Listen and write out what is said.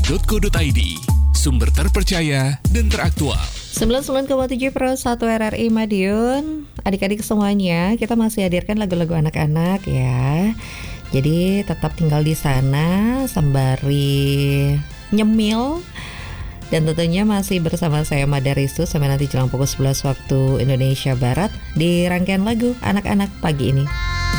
rri.co.id, sumber terpercaya dan teraktual. 99,7 Pro 1 RRI Madiun. Adik-adik semuanya, kita masih hadirkan lagu-lagu anak-anak ya. Jadi tetap tinggal di sana sembari nyemil. Dan tentunya masih bersama saya Mada Ristu sampai nanti jelang pukul 11 waktu Indonesia Barat di rangkaian lagu anak-anak pagi ini.